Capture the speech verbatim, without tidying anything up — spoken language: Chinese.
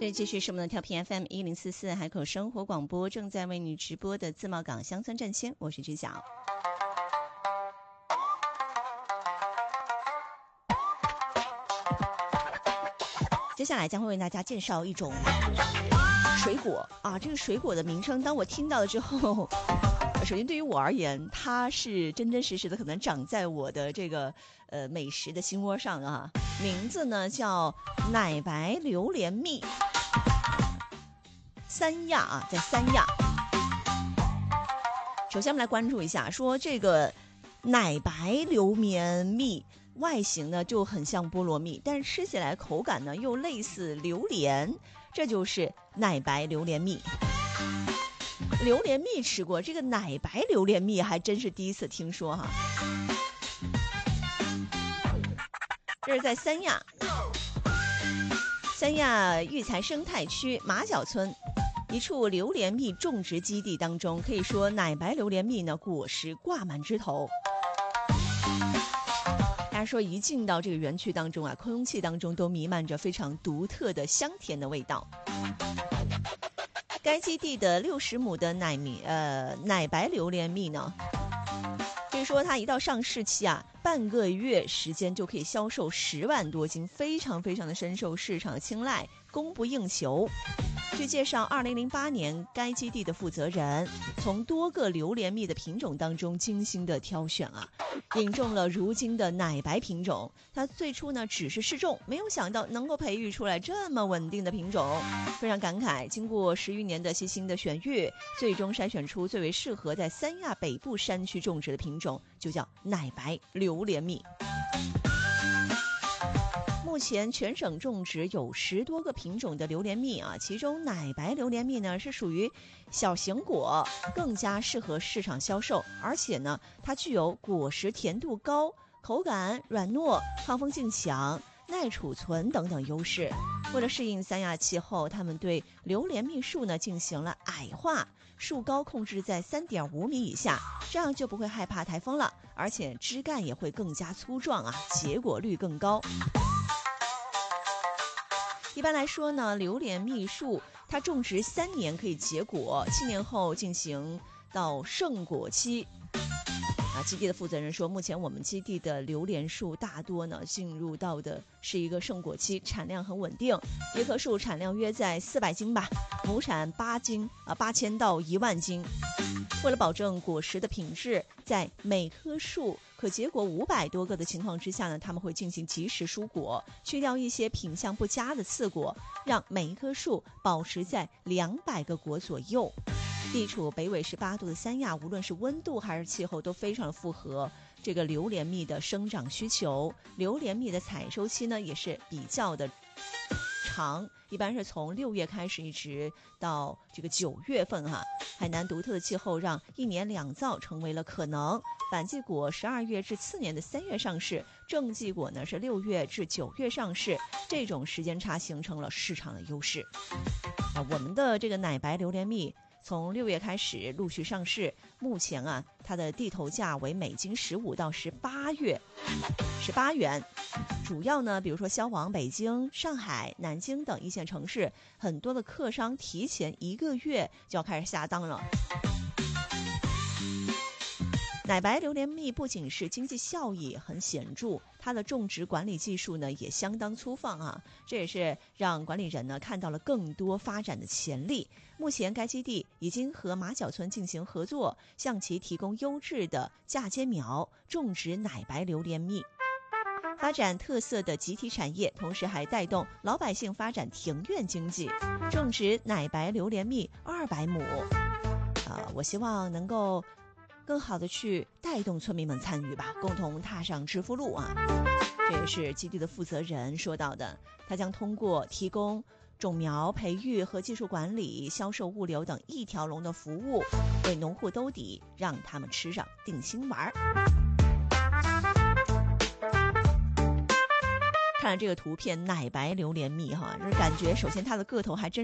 这继续是我们的调频 F M 一零四四海口生活广播，正在为你直播的自贸港乡村战线，我是知晓。接下来将会为大家介绍一种水果啊，这个水果的名称，当我听到了之后，首先对于我而言，它是真真实实的可能长在我的这个呃美食的心窝上啊。名字呢叫奶白榴莲蜜，三亚啊，在三亚。首先我们来关注一下，说这个奶白榴莲蜜外形呢就很像菠萝蜜，但是吃起来口感呢又类似榴莲，这就是奶白榴莲蜜。榴莲蜜吃过，这个奶白榴莲蜜还真是第一次听说哈。这是在三亚，三亚育才生态区马角村一处榴莲蜜种植基地当中，可以说奶白榴莲蜜呢果实挂满枝头。大家说一进到这个园区当中啊，空气当中都弥漫着非常独特的香甜的味道。该基地的六十亩的奶米呃奶白榴莲蜜呢，可以说它一到上市期啊，半个月时间就可以销售十万多斤，非常非常的深受市场青睐，供不应求。据介绍，二零零八年该基地的负责人从多个榴莲蜜的品种当中精心的挑选啊，引种了如今的奶白品种。他最初呢只是试种，没有想到能够培育出来这么稳定的品种，非常感慨。经过十余年的细心的选育，最终筛选出最为适合在三亚北部山区种植的品种，就叫奶白榴莲蜜。目前全省种植有十多个品种的榴莲蜜啊，其中奶白榴莲蜜呢是属于小型果，更加适合市场销售，而且呢它具有果实甜度高、口感软糯、抗风性强、耐储存等等优势。为了适应三亚气候，他们对榴莲蜜树呢进行了矮化，树高控制在 三点五米以下，这样就不会害怕台风了，而且枝干也会更加粗壮啊，结果率更高。一般来说呢，榴莲蜜树它种植三年可以结果，七年后进行到盛果期。啊，基地的负责人说，目前我们基地的榴莲树大多呢进入到的是一个盛果期，产量很稳定，一棵树产量约在四百斤吧，亩产八斤啊八千到一万斤。为了保证果实的品质，在每棵树可结果五百多个的情况之下呢，他们会进行及时疏果，去掉一些品相不佳的次果，让每一棵树保持在两百个果左右。地处北纬十八度的三亚，无论是温度还是气候都非常符合这个榴莲蜜的生长需求。榴莲蜜的采收期呢也是比较的长，一般是从六月开始一直到这个九月份哈。海南独特的气候让一年两造成为了可能，反季果十二月至次年的三月上市，正季果呢是六月至九月上市，这种时间差形成了市场的优势。啊，我们的这个奶白榴莲蜜从六月开始陆续上市，目前啊，它的地头价为每斤十五到十八月十八元。主要呢，比如说销往北京、上海、南京等一线城市，很多的客商提前一个月就要开始下单了。奶白榴莲蜜不仅是经济效益很显著，它的种植管理技术呢也相当粗放啊，这也是让管理人呢看到了更多发展的潜力。目前该基地已经和马角村进行合作，向其提供优质的嫁接苗，种植奶白榴莲蜜，发展特色的集体产业，同时还带动老百姓发展庭院经济。种植奶白榴莲蜜二百亩，啊，我希望能够更好的去带动村民们参与吧，共同踏上致富路啊！这也是基地的负责人说到的，他将通过提供种苗培育和技术管理、销售物流等一条龙的服务，为农户兜底，让他们吃上定心丸。看了这个图片，奶白榴莲蜜哈，就是感觉首先它的个头还真